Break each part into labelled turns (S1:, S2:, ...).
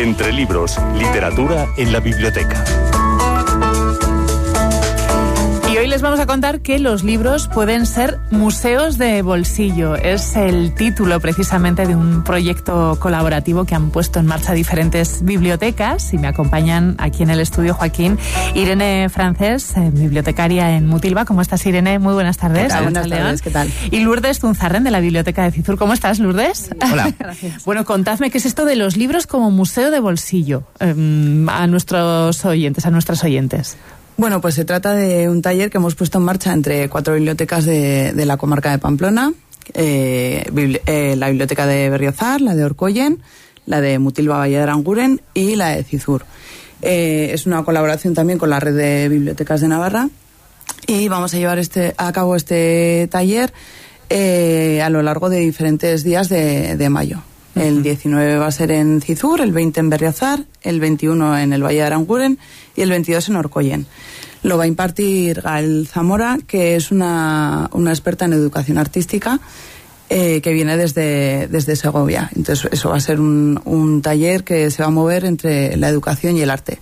S1: Entre libros, literatura en la biblioteca.
S2: Y hoy les vamos a contar que los libros pueden ser museos de bolsillo. Es el título precisamente de un proyecto colaborativo que han puesto en marcha diferentes bibliotecas. Y me acompañan aquí en el estudio, Joaquín, Irene Francés, bibliotecaria en Mutilva. ¿Cómo estás, Irene? Muy buenas tardes.
S3: ¿Qué tal? Buenas tardes, ¿qué tal?
S2: Y Lourdes Zunzarren, de la Biblioteca de Cizur. ¿Cómo estás, Lourdes?
S4: Hola.
S2: Gracias. Bueno, contadme qué es esto de los libros como museo de bolsillo a nuestros oyentes, a nuestras oyentes.
S3: Bueno, pues se trata de un taller que hemos puesto en marcha entre 4 bibliotecas de la comarca de Pamplona, la biblioteca de Berriozar, la de Orcoyen, la de Mutilva Valle de Aranguren y la de Cizur. Es una colaboración también con la red de bibliotecas de Navarra y vamos a llevar a cabo este taller a lo largo de diferentes días de mayo. El 19 va a ser en Cizur, el 20 en Berriozar, el 21 en el Valle de Aranguren y el 22 en Orcoyen. Lo va a impartir Gael Zamora, que es una experta en educación artística que viene desde Segovia. Entonces eso va a ser un taller que se va a mover entre la educación y el arte.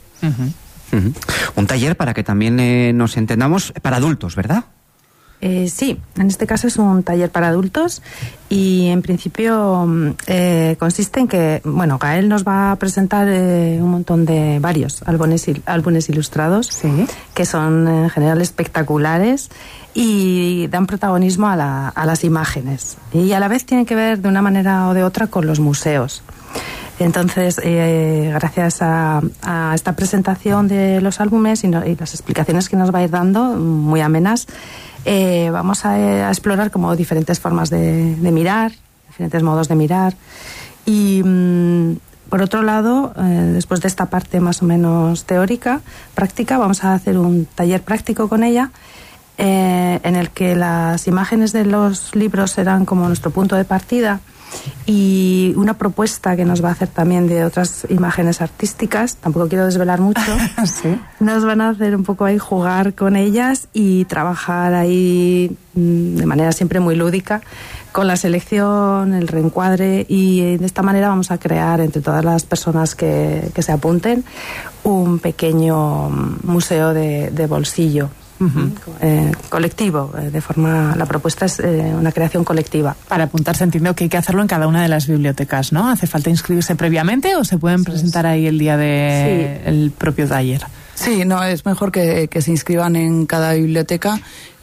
S4: Un taller, para que también nos entendamos, para adultos, ¿verdad?
S5: Sí, en este caso es un taller para adultos y en principio consiste en que, bueno, Gael nos va a presentar un montón de varios álbumes ilustrados, sí, que son en general espectaculares y dan protagonismo a las imágenes y a la vez tienen que ver de una manera o de otra con los museos. Entonces, gracias a esta presentación de los álbumes y las explicaciones que nos va a ir dando, muy amenas, vamos a explorar como diferentes formas de mirar, diferentes modos de mirar. Y por otro lado, después de esta parte más o menos teórica, práctica, vamos a hacer un taller práctico con ella, en el que las imágenes de los libros serán como nuestro punto de partida y una propuesta que nos va a hacer también de otras imágenes artísticas, tampoco quiero desvelar mucho. ¿Sí? Nos van a hacer un poco ahí jugar con ellas y trabajar ahí de manera siempre muy lúdica con la selección, el reencuadre, y de esta manera vamos a crear entre todas las personas que se apunten un pequeño museo de bolsillo. Colectivo, la propuesta es una creación colectiva.
S2: Para apuntarse entiendo que hay que hacerlo en cada una de las bibliotecas, ¿no? ¿Hace falta inscribirse previamente o se pueden presentar ahí el día del propio taller?
S3: Sí, no, es mejor que se inscriban en cada biblioteca.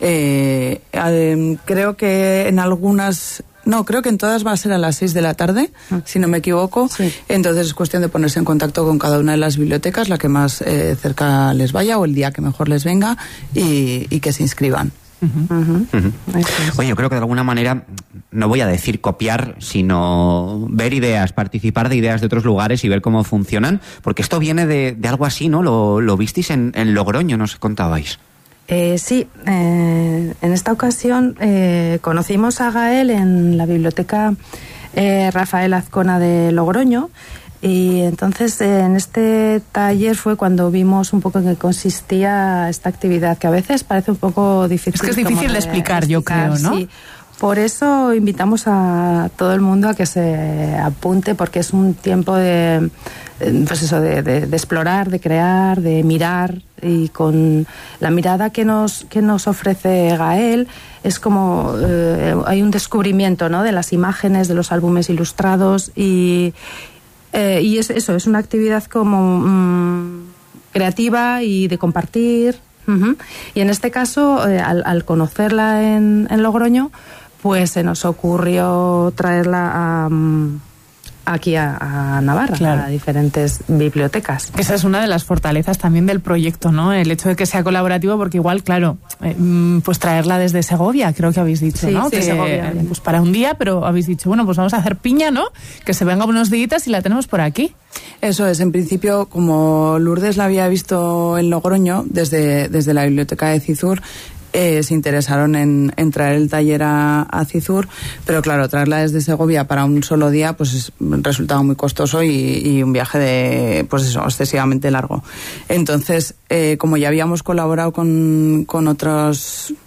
S3: Creo que en algunas... No, creo que en todas va a ser a las 6 de la tarde, si no me equivoco. Sí. Entonces es cuestión de ponerse en contacto con cada una de las bibliotecas, la que más cerca les vaya o el día que mejor les venga y que se inscriban.
S4: Oye, yo creo que de alguna manera, no voy a decir copiar, sino ver ideas, participar de ideas de otros lugares y ver cómo funcionan, porque esto viene de algo así, ¿no? Lo visteis en Logroño, nos contabais.
S5: Sí, en esta ocasión conocimos a Gael en la biblioteca Rafael Azcona de Logroño, y entonces en este taller fue cuando vimos un poco en qué consistía esta actividad, que a veces parece un poco difícil.
S2: Es que es difícil de explicar, yo creo, ¿no?
S5: Sí. Por eso invitamos a todo el mundo a que se apunte, porque es un tiempo de explorar, de crear, de mirar, y con la mirada que nos ofrece Gael es como hay un descubrimiento, ¿no?, de las imágenes, de los álbumes ilustrados, y es una actividad como creativa y de compartir. Y en este caso, al conocerla en Logroño, pues se nos ocurrió traerla aquí a Navarra, claro, a diferentes bibliotecas.
S2: Esa es una de las fortalezas también del proyecto, ¿no? El hecho de que sea colaborativo, porque igual, claro, pues traerla desde Segovia, creo que habéis dicho, ¿no?
S5: Sí,
S2: que
S5: Segovia,
S2: pues para un día, pero habéis dicho, bueno, pues vamos a hacer piña, ¿no? Que se venga unos días y la tenemos por aquí.
S3: Eso es, en principio, como Lourdes la había visto en Logroño, desde la biblioteca de Cizur, se interesaron en traer el taller a Cizur, pero claro, traerla desde Segovia para un solo día pues resultaba muy costoso y un viaje excesivamente largo. Entonces, como ya habíamos colaborado con otros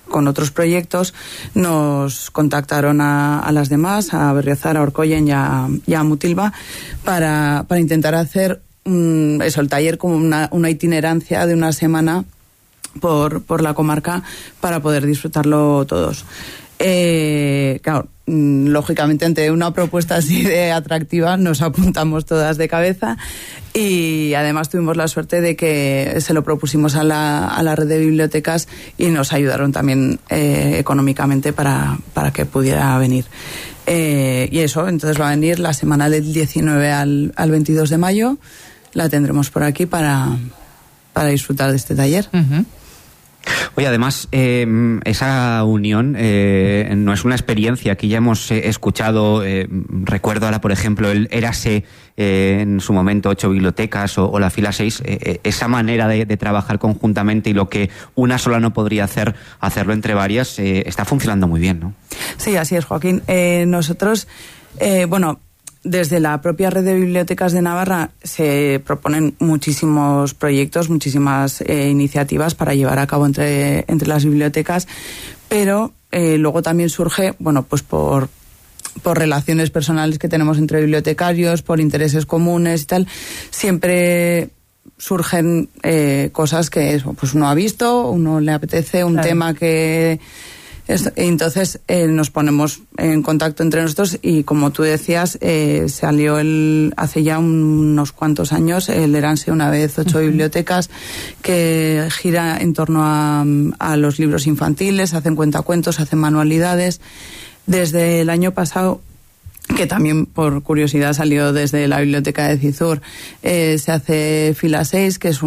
S3: con otros proyectos, nos contactaron a las demás, a Berriozar, a Orkoien y a Mutilva, para intentar hacer el taller como una itinerancia de una semana por la comarca para poder disfrutarlo todos. Claro, lógicamente ante una propuesta así de atractiva nos apuntamos todas de cabeza, y además tuvimos la suerte de que se lo propusimos a la red de bibliotecas y nos ayudaron también económicamente para que pudiera venir. Y eso, entonces va a venir la semana del 19 al 22 de mayo, la tendremos por aquí para disfrutar de este taller.
S2: Uh-huh.
S4: Oye, además, esa unión no es una experiencia que ya hemos escuchado. Recuerdo ahora, por ejemplo, el Érase, en su momento 8 bibliotecas o la Fila 6. Esa manera de trabajar conjuntamente y lo que una sola no podría hacerlo entre varias, está funcionando muy bien, ¿no?
S3: Sí, así es, Joaquín. Nosotros, desde la propia red de bibliotecas de Navarra se proponen muchísimos proyectos, muchísimas iniciativas para llevar a cabo entre las bibliotecas, pero luego también surge, pues por relaciones personales que tenemos entre bibliotecarios, por intereses comunes y tal, siempre surgen cosas que pues uno ha visto, uno le apetece, un tema que... Entonces nos ponemos en contacto entre nosotros y, como tú decías, salió hace ya unos cuantos años el Érase una vez 8 bibliotecas, que gira en torno a los libros infantiles, hacen cuentacuentos, hacen manualidades. Desde el año pasado, que también por curiosidad salió desde la biblioteca de Cizur, se hace Fila 6, que es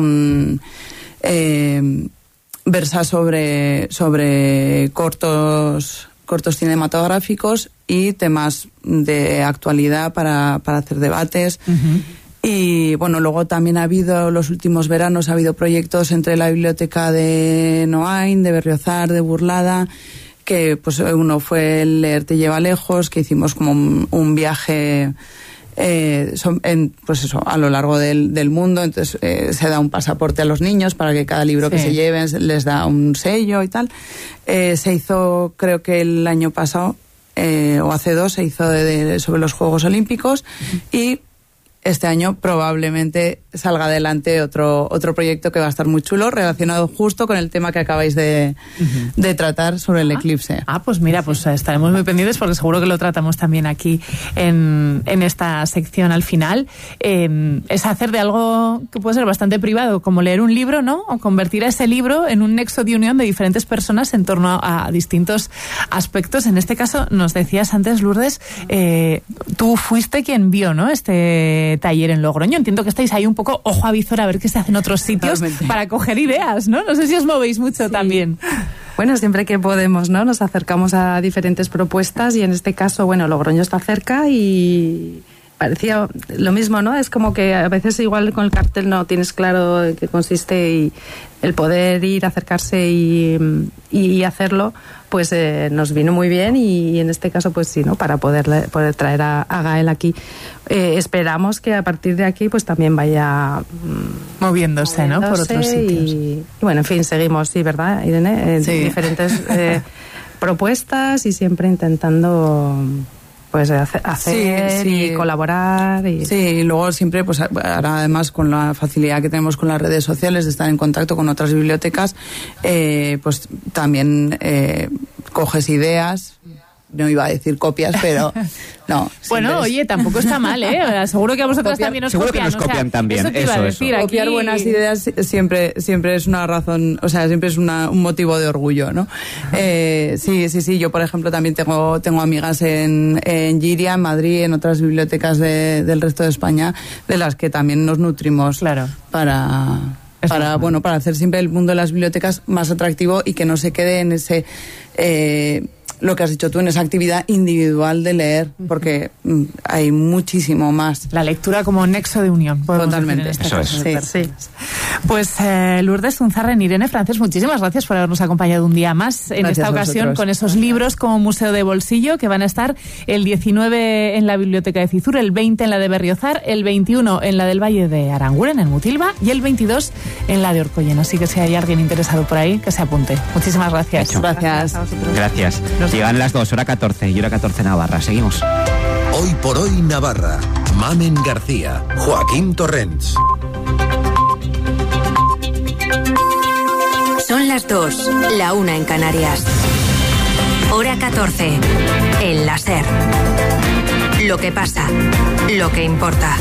S3: versa sobre cortos cinematográficos y temas de actualidad para hacer debates. Uh-huh. Y luego también los últimos veranos ha habido proyectos entre la biblioteca de Noain, de Berriozar, de Burlada, que pues uno fue el Leer te lleva lejos, que hicimos como un viaje a lo largo del mundo. Entonces se da un pasaporte a los niños para que cada libro que se lleven les da un sello y tal. Se hizo, creo que el año pasado o hace 2, se hizo sobre los Juegos Olímpicos, y este año probablemente salga adelante otro proyecto que va a estar muy chulo, relacionado justo con el tema que acabáis de tratar sobre el eclipse.
S2: Pues mira, pues estaremos muy pendientes porque seguro que lo tratamos también aquí en esta sección al final. Es hacer de algo que puede ser bastante privado, como leer un libro, ¿no? O convertir a ese libro en un nexo de unión de diferentes personas en torno a distintos aspectos. En este caso, nos decías antes, Lourdes, tú fuiste quien vio, ¿no?, este taller en Logroño. Entiendo que estáis ahí un poco ojo a visor a ver qué se hace en otros sitios. Totalmente. Para coger ideas, ¿no? No sé si os movéis mucho también.
S5: Bueno, siempre que podemos, ¿no? Nos acercamos a diferentes propuestas, y en este caso, Logroño está cerca y parecía lo mismo, ¿no? Es como que a veces igual con el cartel no tienes claro en qué consiste, y el poder ir, acercarse y hacerlo, pues nos vino muy bien, y en este caso pues sí, ¿no?, para poder traer a Gael aquí. Esperamos que a partir de aquí pues también vaya
S2: moviéndose, ¿no?, por otros sitios.
S5: Y en fin, seguimos, sí, ¿verdad, Irene? Diferentes propuestas, y siempre intentando pues hacer y colaborar. Sí,
S3: y luego siempre, pues ahora además con la facilidad que tenemos con las redes sociales de estar en contacto con otras bibliotecas, pues también coges ideas. No iba a decir copias, pero no.
S2: Bueno, oye, tampoco está mal, ¿eh? Seguro que a vosotras también os
S4: seguro
S2: copian.
S4: Seguro que nos copian también.
S2: Eso te iba a decir.
S3: Copiar buenas ideas siempre es una razón, o sea, siempre es un motivo de orgullo, ¿no? Sí. Yo, por ejemplo, también tengo amigas en Giria, en Madrid, en otras bibliotecas del resto de España, de las que también nos nutrimos.
S2: Claro.
S3: Para hacer siempre el mundo de las bibliotecas más atractivo y que no se quede en ese lo que has dicho tú, en esa actividad individual de leer, porque hay muchísimo más.
S2: La lectura como nexo de unión.
S3: Totalmente.
S4: Eso es.
S3: Sí.
S2: Pues Lourdes Unzarren, Irene Francés, muchísimas gracias por habernos acompañado un día más en esta ocasión con esos libros como Museo de Bolsillo, que van a estar el 19 en la Biblioteca de Cizur, el 20 en la de Berriozar, el 21 en la del Valle de Aranguren, en Mutilva, y el 22 en la de Orcoyen. Así que si hay alguien interesado por ahí, que se apunte. Muchísimas gracias.
S4: Hecho.
S3: Gracias.
S4: Gracias. Llegan las 2, hora 14 y hora 14 Navarra. Seguimos.
S6: Hoy por hoy Navarra. Mamen García, Joaquín Torrents.
S7: Son las 2, la 1 en Canarias. Hora 14, el la SER. Lo que pasa, lo que importa.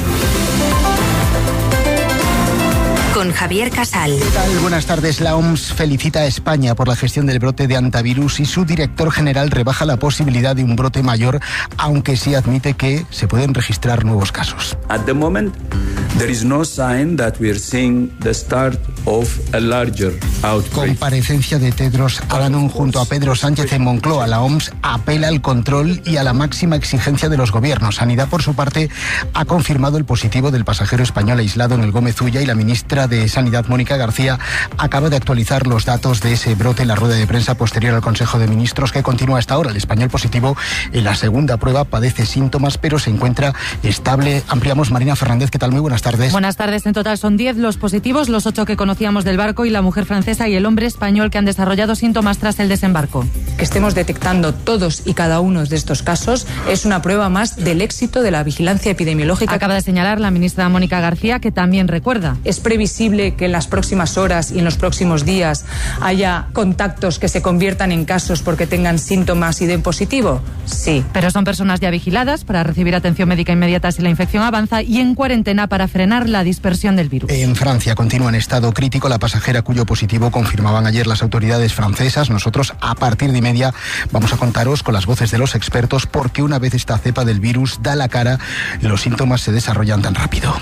S7: Con Javier Casal.
S8: ¿Qué tal? Buenas tardes. La OMS felicita a España por la gestión del brote de hantavirus y su director general rebaja la posibilidad de un brote mayor, aunque sí admite que se pueden registrar nuevos casos.
S9: At the moment, there is no sign that we are seeing the start of a larger outbreak.
S8: Comparecencia de Tedros Adhanom junto a Pedro Sánchez en Moncloa. La OMS apela al control y a la máxima exigencia de los gobiernos. Sanidad, por su parte, ha confirmado el positivo del pasajero español aislado en el Gómez Ulla, y la ministra de Sanidad, Mónica García, acaba de actualizar los datos de ese brote en la rueda de prensa posterior al Consejo de Ministros, que continúa hasta ahora. El español positivo en la segunda prueba padece síntomas, pero se encuentra estable. Ampliamos. Marina Fernández, ¿qué tal? Muy buenas tardes.
S10: Buenas tardes. En total son 10 los positivos, los 8 que conocíamos del barco y la mujer francesa y el hombre español que han desarrollado síntomas tras el desembarco.
S11: Que estemos detectando todos y cada uno de estos casos es una prueba más del éxito de la vigilancia epidemiológica.
S10: Acaba de señalar la ministra Mónica García, que también recuerda.
S11: Es previsible que en las próximas horas y en los próximos días haya contactos que se conviertan en casos porque tengan síntomas y den positivo. Sí.
S10: Pero son personas ya vigiladas para recibir atención médica inmediata si la infección avanza y en cuarentena para frenar la dispersión del virus.
S8: En Francia continúa en estado crítico la pasajera cuyo positivo confirmaban ayer las autoridades francesas. Nosotros a partir de 1:30 vamos a contaros con las voces de los expertos porque una vez esta cepa del virus da la cara, los síntomas se desarrollan tan rápido.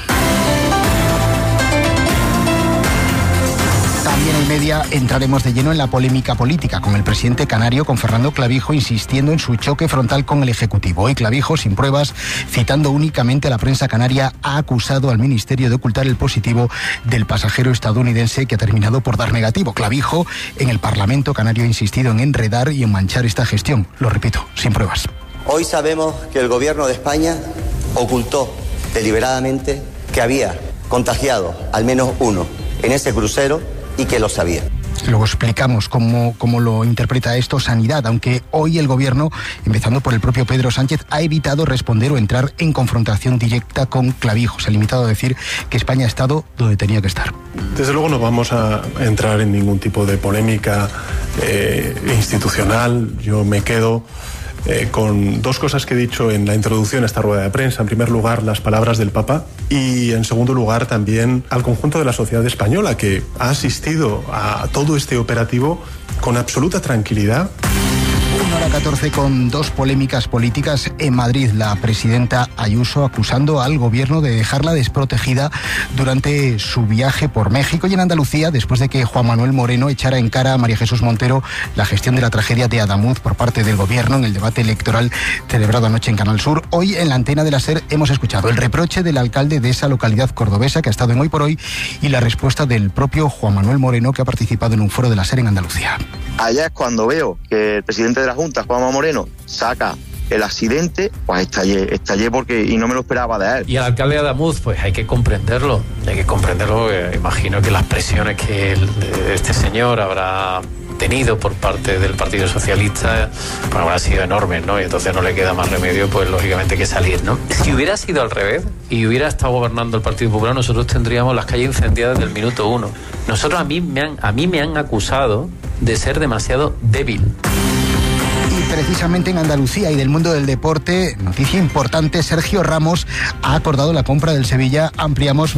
S8: También en 1:30 entraremos de lleno en la polémica política con el presidente canario, con Fernando Clavijo, insistiendo en su choque frontal con el Ejecutivo. Hoy Clavijo, sin pruebas, citando únicamente a la prensa canaria, ha acusado al Ministerio de ocultar el positivo del pasajero estadounidense, que ha terminado por dar negativo. Clavijo, en el Parlamento canario, ha insistido en enredar y en manchar esta gestión. Lo repito, sin pruebas.
S12: Hoy sabemos que el Gobierno de España ocultó deliberadamente que había contagiado al menos uno en ese crucero y que lo sabía.
S8: Luego explicamos cómo lo interpreta esto Sanidad, aunque hoy el Gobierno, empezando por el propio Pedro Sánchez, ha evitado responder o entrar en confrontación directa con Clavijo. Se ha limitado a decir que España ha estado donde tenía que estar.
S13: Desde luego no vamos a entrar en ningún tipo de polémica institucional. Yo me quedo con dos cosas que he dicho en la introducción a esta rueda de prensa. En primer lugar, las palabras del Papa, y en segundo lugar también al conjunto de la sociedad española, que ha asistido a todo este operativo con absoluta tranquilidad.
S8: 1:14 con dos polémicas políticas en Madrid. La presidenta Ayuso acusando al gobierno de dejarla desprotegida durante su viaje por México, y en Andalucía, después de que Juan Manuel Moreno echara en cara a María Jesús Montero la gestión de la tragedia de Adamuz por parte del gobierno en el debate electoral celebrado anoche en Canal Sur. Hoy en la antena de la SER hemos escuchado el reproche del alcalde de esa localidad cordobesa que ha estado en Hoy por Hoy y la respuesta del propio Juan Manuel Moreno, que ha participado en un foro de la SER en Andalucía.
S14: Allá es cuando veo que el presidente de la Junta, Juanma Moreno, saca el accidente, pues estallé porque, y no me lo esperaba de él.
S15: Y al alcalde de Adamuz, pues hay que comprenderlo, imagino que las presiones que este señor habrá tenido por parte del Partido Socialista, pues habrá sido enormes, ¿no? Y entonces no le queda más remedio, pues lógicamente que salir, ¿no? Si hubiera sido al revés y hubiera estado gobernando el Partido Popular, nosotros tendríamos las calles incendiadas desde el minuto 1. A mí me han acusado de ser demasiado débil.
S8: Y precisamente en Andalucía y del mundo del deporte, noticia importante, Sergio Ramos ha acordado la compra del Sevilla. Ampliamos.